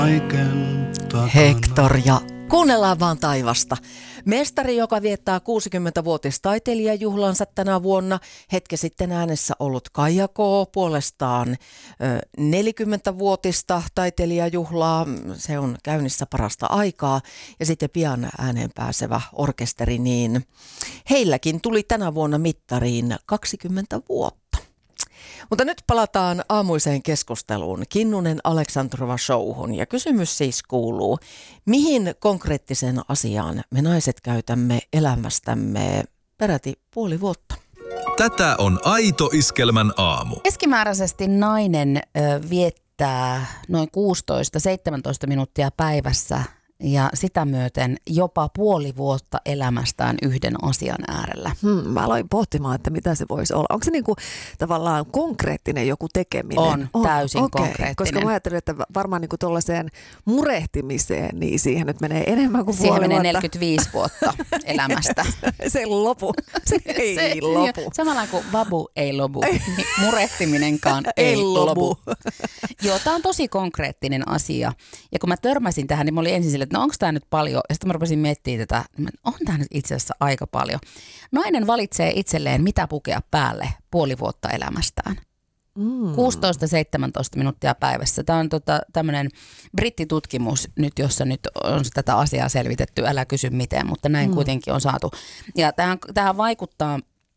Hector ja kuunnellaan vaan taivasta. Mestari, joka viettää 60-vuotistaiteilijajuhlansa tänä vuonna. Hetki sitten äänessä ollut Kaija K. puolestaan 40-vuotista taiteilijajuhlaa. Se on käynnissä parasta aikaa. Ja sitten pian ääneen pääsevä orkesteri, niin heilläkin tuli tänä vuonna mittariin 20 vuotta. Mutta nyt palataan aamuiseen keskusteluun, Kinnunen Aleksandrova showhun, ja kysymys siis kuuluu, mihin konkreettiseen asiaan me naiset käytämme elämästämme peräti puoli vuotta? Tätä on Aito Iskelmän aamu. Keskimääräisesti nainen viettää noin 16-17 minuuttia päivässä ja sitä myöten jopa puoli vuotta elämästään yhden asian äärellä. Mä aloin pohtimaan, että mitä se voisi olla. Onko se niinku tavallaan konkreettinen joku tekeminen? On täysin konkreettinen. Koska mä ajattelin, että varmaan niinku tuollaiseen murehtimiseen, niin siihen nyt menee enemmän kuin siihen puoli menee vuotta. 45 vuotta elämästä. Se ei lopu. Se ei lopu. Samalla kuin vabu ei lopu, niin murehtiminenkaan ei lopu. Joo, tää on tosi konkreettinen asia. Ja kun mä törmäsin tähän, niin mä olin ensin sille, että no onko tämä nyt paljon? Ja sitten mä rupesin miettimään tätä, on tämä nyt itse asiassa aika paljon. Nainen valitsee itselleen, mitä pukea päälle puoli vuotta elämästään. 16-17 minuuttia päivässä. Tämä on tämmöinen brittitutkimus nyt, jossa nyt on tätä asiaa selvitetty. Älä kysy miten, mutta näin kuitenkin on saatu. Ja tähän vaikuttaa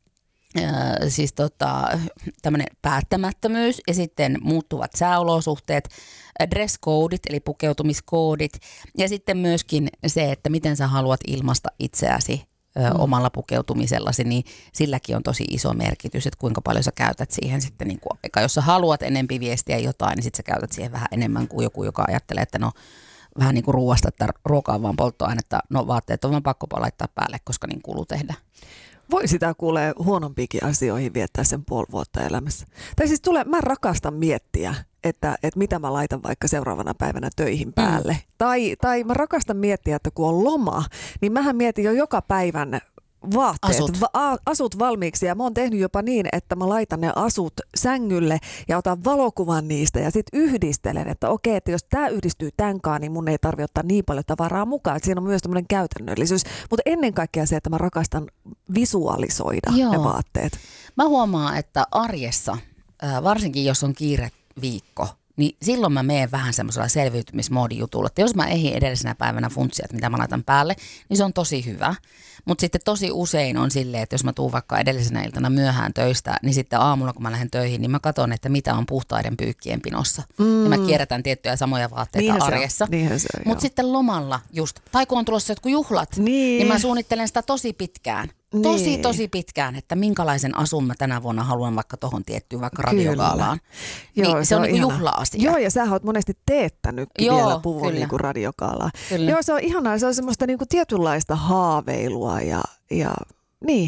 siis tämmöinen päättämättömyys ja sitten muuttuvat sääolosuhteet, dress codeit eli pukeutumiskoodit ja sitten myöskin se, että miten sä haluat ilmaista itseäsi omalla pukeutumisellasi, niin silläkin on tosi iso merkitys, että kuinka paljon sä käytät siihen sitten niin kuin aika. Jos sä haluat enempi viestiä jotain, niin sitten sä käytät siihen vähän enemmän kuin joku, joka ajattelee, että no vähän niin kuin ruuasta, että ruoka on vaan polttoainetta, no vaatteet on vaan pakko laittaa päälle, koska niin kuuluu tehdä. Voi sitä kuulee huonompiinkin asioihin viettää sen puoli vuotta elämässä. Tai siis mä rakastan miettiä, että mitä mä laitan vaikka seuraavana päivänä töihin päälle. Tai mä rakastan miettiä, että kun on loma, niin mähän mietin jo joka päivän vaatteet, asut valmiiksi. Ja mä oon tehnyt jopa niin, että mä laitan ne asut sängylle ja otan valokuvan niistä ja sitten yhdistelen, että okei, että jos tää yhdistyy tämänkaan, niin mun ei tarvitse ottaa niin paljon tavaraa mukaan. Että siinä on myös tämmöinen käytännöllisyys. Mutta ennen kaikkea se, että mä rakastan visualisoida ne vaatteet. Mä huomaan, että arjessa, varsinkin jos on kiire viikko, niin silloin mä menen vähän semmoisella selviytymismoodijutulla, että jos mä ehdin edellisenä päivänä funtsia, että mitä mä laitan päälle, niin se on tosi hyvä. Mutta sitten tosi usein on silleen, että jos mä tuun vaikka edellisenä iltana myöhään töistä, niin sitten aamulla kun mä lähden töihin, niin mä katson, että mitä on puhtaiden pyykkien pinossa. Ja mä kierrätän tiettyjä samoja vaatteita arjessa. Mutta sitten lomalla just, tai kun on tulossa jotkut juhlat, niin mä suunnittelen sitä tosi pitkään. Tosi pitkään, että minkälaisen asun mä tänä vuonna haluan vaikka tohon tiettyyn, vaikka radiogaalaan. Niin se on niin juhla-asia. Joo, ja sä oot monesti teettänytkin vielä puvun niin kuin radiogaalaan. Joo, se on ihanaa. Se on semmoista niin kuin tietynlaista haaveilua ja niin,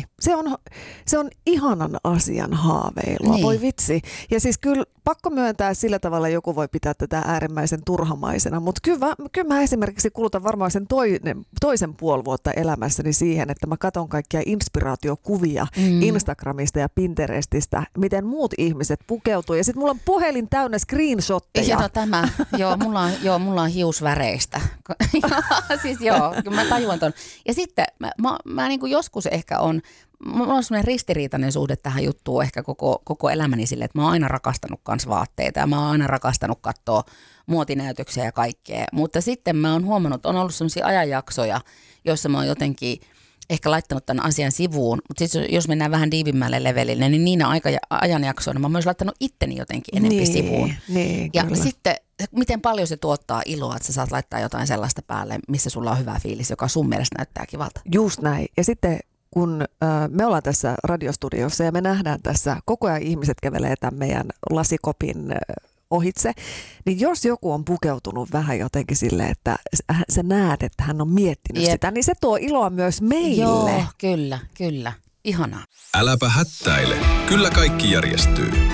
se on ihanan asian haaveilua, niin. Voi vitsi. Ja siis kyllä pakko myöntää sillä tavalla, joku voi pitää tätä äärimmäisen turhamaisena, mutta kyllä mä esimerkiksi kulutan varmaan sen toisen puoli vuotta elämässäni siihen, että mä katson kaikkia inspiraatiokuvia Instagramista ja Pinterestistä, miten muut ihmiset pukeutuu. Ja sitten mulla on puhelin täynnä screenshotteja. Mulla on hiusväreistä. Siis kyllä mä tajuan ton. Ja sitten mä niin kuin joskus ehkä mulla on semmoinen ristiriitainen suhde tähän juttuun ehkä koko elämäni sille, että mä oon aina rakastanut kans vaatteita ja mä oon aina rakastanut katsoa muotinäytöksiä ja kaikkea. Mutta sitten mä oon huomannut, on ollut semmoisia ajanjaksoja, joissa mä oon jotenkin ehkä laittanut tämän asian sivuun. Mutta sitten jos mennään vähän diivimmälle levelille, niin niinä ajanjaksoina mä oon myös laittanut itteni jotenkin enemmän sivuun. Ja kyllä. Sitten miten paljon se tuottaa iloa, että sä saat laittaa jotain sellaista päälle, missä sulla on hyvä fiilis, joka sun mielestä näyttää kivalta. Just näin. Ja sitten kun me ollaan tässä radiostudiossa ja me nähdään tässä, koko ajan ihmiset kävelee tämän meidän lasikopin ohitse, niin jos joku on pukeutunut vähän jotenkin silleen, että sä näet, että hän on miettinyt sitä, niin se tuo iloa myös meille. Joo, kyllä. Ihanaa. Äläpä hättäile. Kyllä kaikki järjestyy.